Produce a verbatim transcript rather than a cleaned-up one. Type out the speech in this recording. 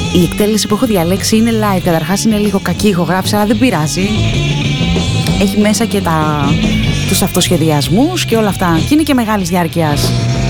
Η εκτέλεση που έχω διαλέξει είναι live. Καταρχάς είναι λίγο κακή ηχογράφηση, αλλά δεν πειράζει. Έχει μέσα και τα... τους αυτοσχεδιασμούς και όλα αυτά. Και είναι και μεγάλης διάρκειας.